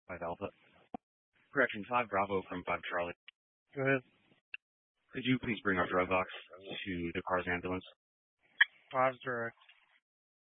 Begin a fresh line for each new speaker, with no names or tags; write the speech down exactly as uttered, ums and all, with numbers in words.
five Alpha. Correction, five Bravo from five Charlie.
Go ahead.
Could you please bring our drug box to the car's ambulance?
Five's direct.